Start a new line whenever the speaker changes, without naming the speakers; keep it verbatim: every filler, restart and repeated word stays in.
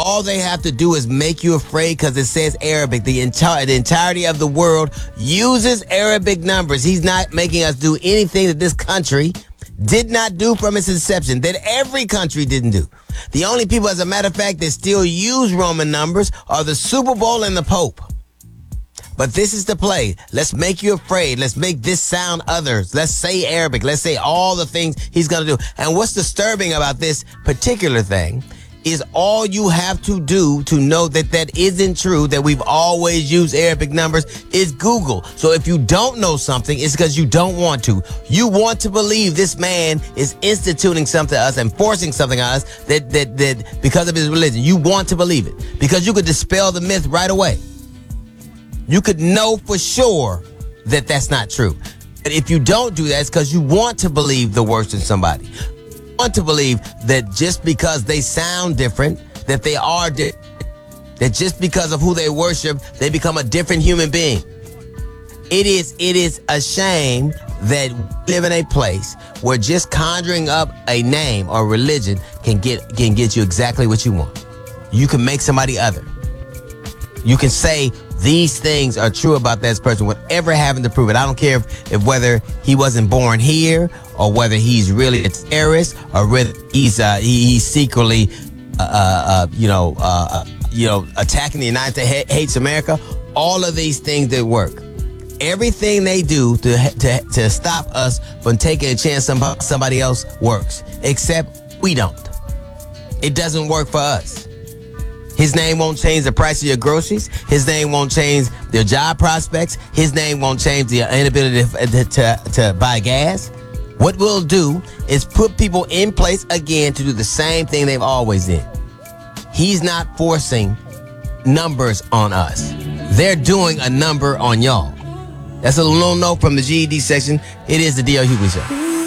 all they have to do is make you afraid because it says Arabic. The entire the entirety of the world uses Arabic numbers. He's not making us do anything that this country did not do from its inception, that every country didn't do. The only people, as a matter of fact, that still use Roman numbers are the Super Bowl and the Pope. But this is the play. Let's make you afraid. Let's make this sound others. Let's say Arabic. Let's say all the things he's going to do. And what's disturbing about this particular thing is all you have to do to know that that isn't true, that we've always used Arabic numbers, is Google. So if you don't know something, it's because you don't want to. You want to believe this man is instituting something to us and forcing something on us that, that, that because of his religion. You want to believe it because you could dispel the myth right away. You could know for sure that that's not true. And if you don't do that, it's because you want to believe the worst in somebody. Want to believe that just because they sound different, that they are different, that just because of who they worship, they become a different human being. It is it is a shame that we live in a place where just conjuring up a name or religion can get can get you exactly what you want. You can make somebody other. You can say these things are true about that person without having to prove it. I don't care if, if whether he wasn't born here or whether he's really a terrorist or whether he's uh, he, he's secretly uh, uh, you know uh, you know attacking the United States, hates America. All of these things that work. Everything they do to to to stop us from taking a chance on somebody else works, except we don't. It doesn't work for us. His name won't change the price of your groceries. His name won't change their job prospects. His name won't change the inability to, to, to buy gas. What we'll do is put people in place again to do the same thing they've always done. He's not forcing numbers on us. They're doing a number on y'all. That's a little note from the G E D section. It is the D L Hughley Show.